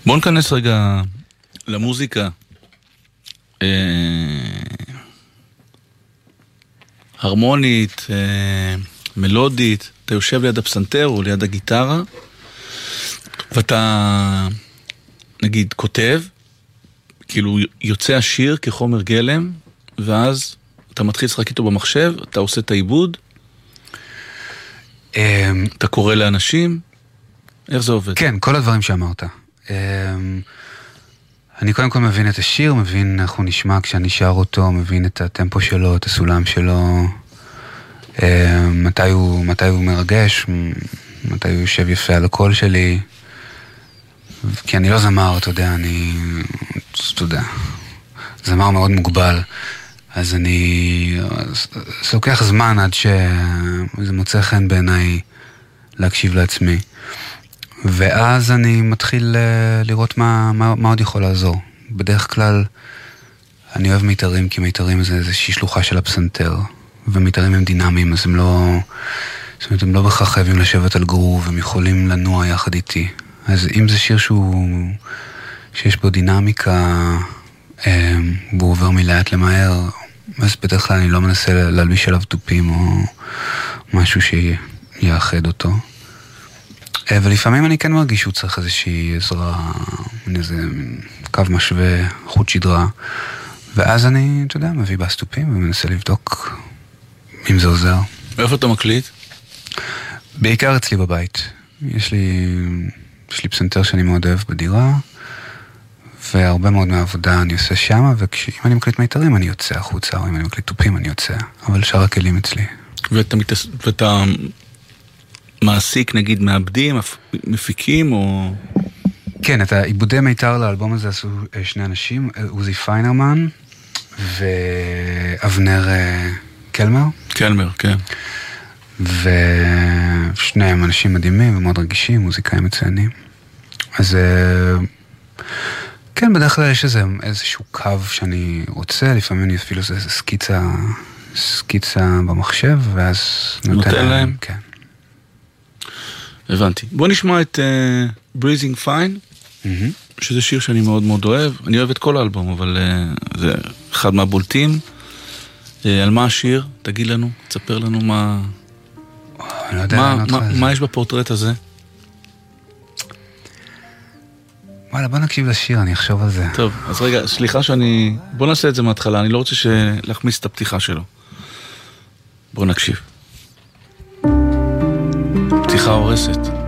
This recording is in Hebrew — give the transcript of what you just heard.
בואו נכנס רגע למוזיקה. הרמונית, מלודית. אתה יושב ליד הפסנתר או ליד הגיטרה, ואתה, נגיד, כותב, כאילו יוצא השיר כחומר גלם, ואז אתה מתחיל לשחק איתו במחשב, אתה עושה את העיבוד, אתה קורא לאנשים, איך זה עובד? כן, כל הדברים שאמרת. אני קודם כל מבין את השיר, מבין איך הוא נשמע כשאני שר אותו, מבין את הטמפו שלו, את הסולם שלו, מתי הוא מרגש, מתי הוא יושב יפה על הקול שלי, כי אני לא זמר, אתה יודע, זמר מאוד מוגבל, אז זה לוקח זמן עד שזה מוצא חן בעיניי להקשיב לעצמי. ואז אני מתחיל לראות מה עוד יכול לעזור. בדרך כלל אני אוהב מיתרים, כי מיתרים זה איזושהי שלוחה של הפסנתר, ומיתרים הם דינמיים, אז הם לא בכך חייבים לשבת על גרוב, הם יכולים לנוע יחד איתי. אז אם זה שיר שיש בו דינמיקה, והוא עובר מלאט למהר, אז בדרך כלל אני לא מנסה להלביש עליו טופים או משהו שיאחד אותו. ולפעמים אני כן מרגיש שהוא צריך איזושהי עזרה, איזה קו משווה, חוט שדרה, ואז אני, אתה יודע, מביא בסטופים ומנסה לבדוק אם זה עוזר. ואיפה אתה מקליט? בעיקר אצלי בבית. יש לי פסנתר שאני מאוד אוהב בדירה, והרבה מאוד מהעבודה אני עושה שמה, ואם אני מקליט מיתרים אני יוצא החוצה, או אם אני מקליט טופים אני יוצא, אבל שאר הכלים אצלי. ואתה מעסיק, נגיד, מעבדים, מפיקים, או... כן, את העיבודי מיתר לאלבום הזה עשו שני אנשים, עוזי פיינרמן ואבנר קלמר. קלמר, כן. ושניהם אנשים מדהימים ומאוד רגישים, מוזיקאים מצוינים. אז כן, בדרך כלל יש איזשהו קו שאני רוצה, לפעמים אני אפילו איזה סקיצה במחשב, ואז נותן להם? כן. הבנתי. בוא נשמע את Breathing Fine, שזה שיר שאני מאוד מאוד אוהב. אני אוהב את כל האלבום, אבל זה אחד מהבולטים. על מה השיר? תגיד לנו, תספר לנו מה יש בפורטרט הזה. וואלה, בוא נקשיב לשיר, אני אחשוב על זה. טוב, אז רגע, סליחה בוא נעשה את זה מההתחלה, אני לא רוצה להחמיץ את הפתיחה שלו. בוא נקשיב. פתיחה הורסת.